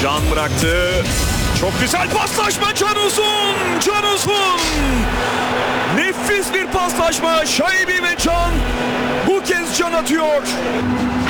Can bıraktı. Çok güzel paslaşma, Can Uzun. Can Uzun. Nefis bir paslaşma. Şaibi ve Can bu kez Can atıyor.